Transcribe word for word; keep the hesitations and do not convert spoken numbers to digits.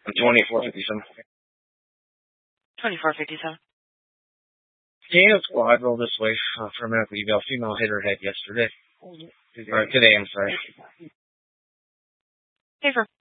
I'm twenty-four fifty-seven. twenty-four fifty-seven. Daniel squad roll this way uh, for a medical eval. Female hit her head yesterday. Or today, I'm sorry. Paper.